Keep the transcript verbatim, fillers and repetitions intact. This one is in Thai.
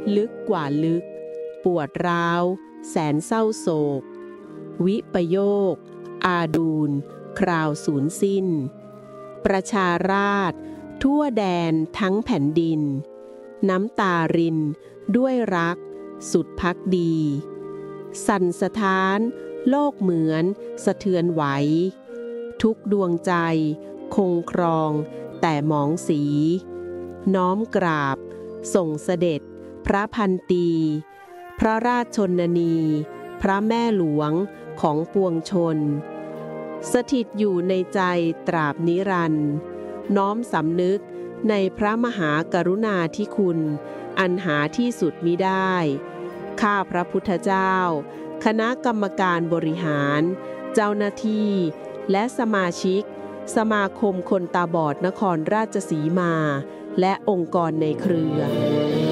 ลึกกว่าลึกปวดร้าวแสนเศร้าโศกวิปโยคอาดูลคราวสูญสิ้นประชาราษฎร์ทั่วแดนทั้งแผ่นดินน้ำตารินด้วยรักสุดภักดีสั่นสะท้านโลกเหมือนสะเทือนไหวทุกดวงใจคงครองแต่หมองสีน้อมกราบส่งเสด็จพระพันตีพระราชชนนีพระแม่หลวงของปวงชนสถิตอยู่ในใจตราบนิรันดร์น้อมสำนึกในพระมหากรุณาธิคุณอันหาที่สุดมิได้ข้าพระพุทธเจ้าคณะกรรมการบริหารเจ้าหน้าที่และสมาชิกสมาคมคนตาบอดนครราชสีมาและองค์กรในเครือ